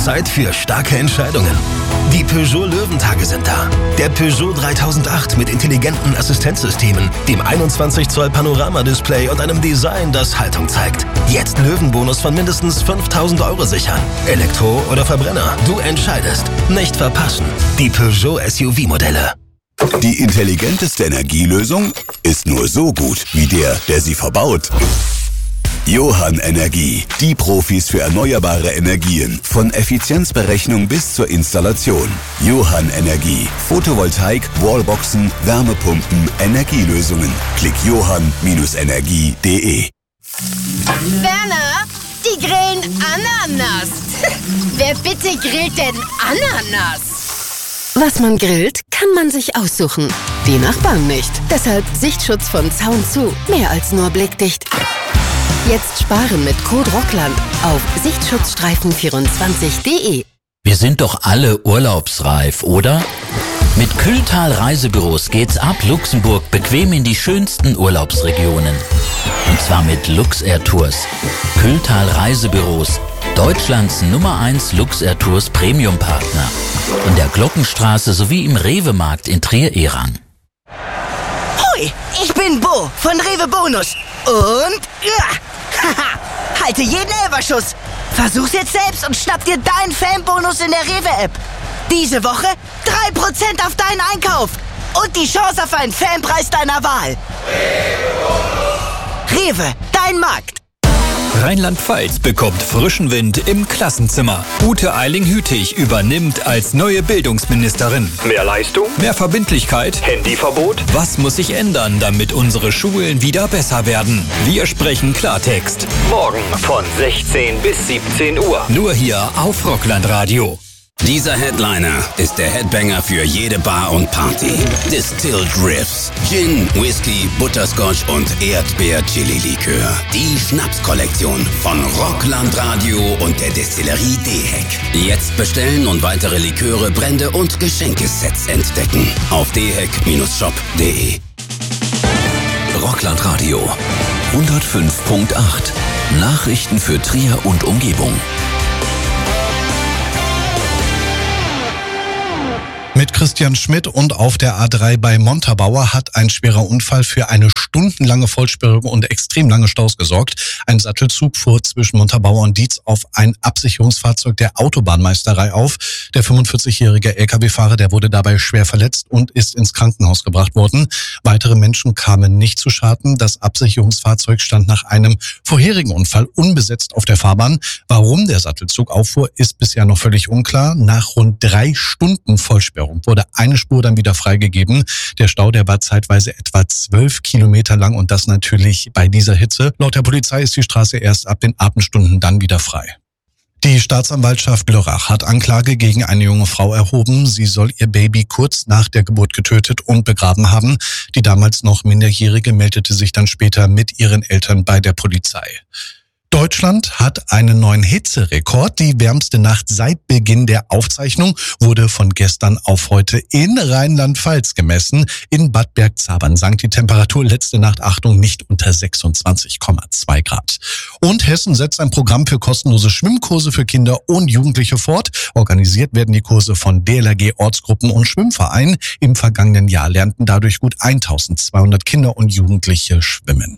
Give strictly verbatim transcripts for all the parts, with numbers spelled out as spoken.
Zeit für starke Entscheidungen. Die Peugeot Löwentage sind da. Der Peugeot dreitausendacht mit intelligenten Assistenzsystemen, dem einundzwanzig Zoll Panoramadisplay und einem Design, das Haltung zeigt. Jetzt Löwenbonus von mindestens fünftausend Euro sichern. Elektro oder Verbrenner, du entscheidest. Nicht verpassen. Die Peugeot S U V-Modelle. Die intelligenteste Energielösung ist nur so gut wie der, der sie verbaut. Johann Energie, die Profis für erneuerbare Energien. Von Effizienzberechnung bis zur Installation. Johann Energie. Photovoltaik, Wallboxen, Wärmepumpen, Energielösungen. Klick johann Energie punkt de. Werner, die grillen Ananas. Wer bitte grillt denn Ananas? Was man grillt, kann man sich aussuchen. Die Nachbarn nicht. Deshalb Sichtschutz von Zaun zu. Mehr als nur blickdicht. Jetzt sparen mit Code Rockland auf sichtschutzstreifen vierundzwanzig punkt de. Wir sind doch alle urlaubsreif, oder? Mit Kühltal Reisebüros geht's ab Luxemburg bequem in die schönsten Urlaubsregionen. Und zwar mit Luxair Tours. Kühltal Reisebüros, Deutschlands Nummer eins Luxair Tours Premium-Partner. In der Glockenstraße sowie im Rewe-Markt in Trier-Erang. Hoi, ich bin Bo von Rewe Bonus. Und ja, haha, halte jeden Elferschuss. Versuch's jetzt selbst und schnapp dir deinen Fanbonus in der Rewe-App. Diese Woche drei Prozent auf deinen Einkauf und die Chance auf einen Fanpreis deiner Wahl. Rewe, dein Markt. Rheinland-Pfalz bekommt frischen Wind im Klassenzimmer. Ute Eiling-Hütig übernimmt als neue Bildungsministerin. Mehr Leistung? Mehr Verbindlichkeit? Handyverbot? Was muss sich ändern, damit unsere Schulen wieder besser werden? Wir sprechen Klartext. Morgen von sechzehn bis siebzehn Uhr. Nur hier auf Rockland Radio. Dieser Headliner ist der Headbanger für jede Bar und Party. Distilled Riffs, Gin, Whisky, Butterscotch und Erdbeer-Chili-Likör. Die Schnapskollektion von Rockland Radio und der Destillerie D-Heck. Jetzt bestellen und weitere Liköre, Brände und Geschenkesets entdecken. Auf d heck shop punkt de. Rockland Radio hundertfünf Punkt acht. Nachrichten für Trier und Umgebung. Mit Christian Schmidt und auf der A drei bei Montabaur hat ein schwerer Unfall für eine stundenlange Vollsperrung und extrem lange Staus gesorgt. Ein Sattelzug fuhr zwischen Montabaur und Dietz auf ein Absicherungsfahrzeug der Autobahnmeisterei auf. Der fünfundvierzigjährige L K W-Fahrer, der wurde dabei schwer verletzt und ist ins Krankenhaus gebracht worden. Weitere Menschen kamen nicht zu Schaden. Das Absicherungsfahrzeug stand nach einem vorherigen Unfall unbesetzt auf der Fahrbahn. Warum der Sattelzug auffuhr, ist bisher noch völlig unklar. Nach rund drei Stunden Vollsperrung wurde eine Spur dann wieder freigegeben. Der Stau, der war zeitweise etwa zwölf Kilometer lang und das natürlich bei dieser Hitze. Laut der Polizei ist die Straße erst ab den Abendstunden dann wieder frei. Die Staatsanwaltschaft Lörrach hat Anklage gegen eine junge Frau erhoben. Sie soll ihr Baby kurz nach der Geburt getötet und begraben haben. Die damals noch Minderjährige meldete sich dann später mit ihren Eltern bei der Polizei. Deutschland hat einen neuen Hitzerekord. Die wärmste Nacht seit Beginn der Aufzeichnung wurde von gestern auf heute in Rheinland-Pfalz gemessen. In Bad Bergzabern sank die Temperatur letzte Nacht, Achtung, nicht unter sechsundzwanzig Komma zwei Grad. Und Hessen setzt ein Programm für kostenlose Schwimmkurse für Kinder und Jugendliche fort. Organisiert werden die Kurse von D L R G, Ortsgruppen und Schwimmvereinen. Im vergangenen Jahr lernten dadurch gut eintausendzweihundert Kinder und Jugendliche schwimmen.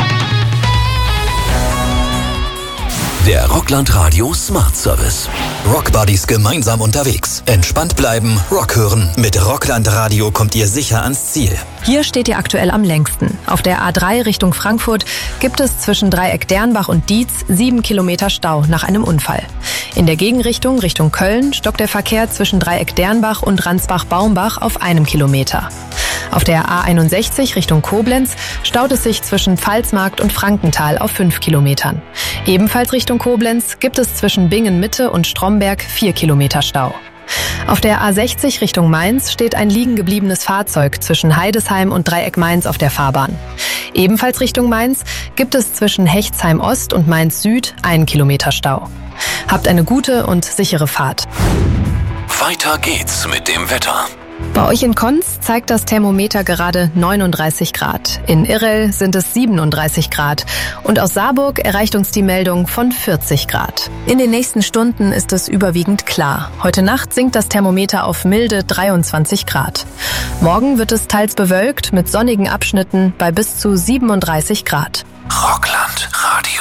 Der Rockland Radio Smart Service. Rockbuddies gemeinsam unterwegs. Entspannt bleiben, Rock hören. Mit Rockland Radio kommt ihr sicher ans Ziel. Hier steht ihr aktuell am längsten. Auf der A drei Richtung Frankfurt gibt es zwischen Dreieck Dernbach und Dietz sieben Kilometer Stau nach einem Unfall. In der Gegenrichtung Richtung Köln stockt der Verkehr zwischen Dreieck Dernbach und Ransbach-Baumbach auf einem Kilometer. Auf der A einundsechzig Richtung Koblenz staut es sich zwischen Pfalzmarkt und Frankenthal auf fünf Kilometern. Ebenfalls Richtung Koblenz gibt es zwischen Bingen-Mitte und Stromberg vier Kilometer Stau. Auf der A sechzig Richtung Mainz steht ein liegen gebliebenes Fahrzeug zwischen Heidesheim und Dreieck Mainz auf der Fahrbahn. Ebenfalls Richtung Mainz gibt es zwischen Hechtsheim Ost und Mainz Süd einen Kilometer Stau. Habt eine gute und sichere Fahrt. Weiter geht's mit dem Wetter. Bei euch in Konz zeigt das Thermometer gerade neununddreißig Grad. In Irrel sind es siebenunddreißig Grad. Und aus Saarburg erreicht uns die Meldung von vierzig Grad. In den nächsten Stunden ist es überwiegend klar. Heute Nacht sinkt das Thermometer auf milde dreiundzwanzig Grad. Morgen wird es teils bewölkt mit sonnigen Abschnitten bei bis zu siebenunddreißig Grad. Rockland Radio.